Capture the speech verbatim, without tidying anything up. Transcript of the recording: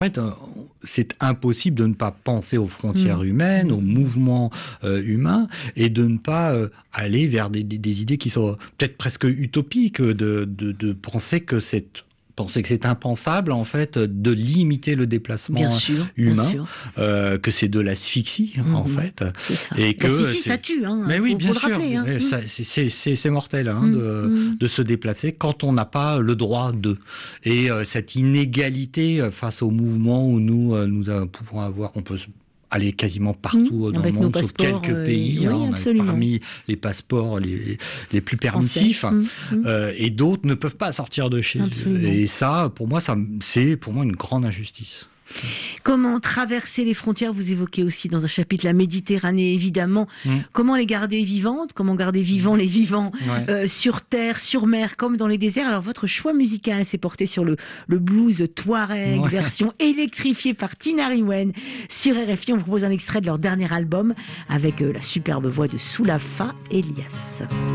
En fait, c'est impossible de ne pas penser aux frontières mmh. humaines, aux mouvements euh, humains, et de ne pas euh, aller vers des, des, des idées qui sont peut-être presque utopiques, de, de, de penser que c'est penser que c'est impensable en fait de limiter le déplacement bien sûr, humain, bien sûr. Euh, que c'est de l'asphyxie mmh. en fait, ça. et que l'asphyxie ça tue, hein. Mais oui, faut, bien faut sûr, le rappeler, hein. mais ça, c'est, c'est, c'est, c'est mortel hein, mmh. de, mmh. de se déplacer quand on n'a pas le droit de. Et euh, cette inégalité face au mouvement où nous euh, nous pouvons avoir, on peut aller quasiment partout mmh, dans le monde, sauf quelques euh, pays. Et... Hein, oui, on a parmi les passeports les, les plus permissifs, mmh, mmh. Euh, et d'autres ne peuvent pas sortir de chez absolument. eux. Et ça, pour moi, ça, c'est pour moi une grande injustice. Comment traverser les frontières? Vous évoquez aussi dans un chapitre la Méditerranée, évidemment. Mmh. Comment les garder vivantes? Comment garder vivants les vivants ouais. euh, sur terre, sur mer, comme dans les déserts? Alors, votre choix musical s'est porté sur le, le blues Touareg, ouais. version électrifiée par Tinariwen Wen. Sur R F I, on vous propose un extrait de leur dernier album avec euh, la superbe voix de Soulafa Elias.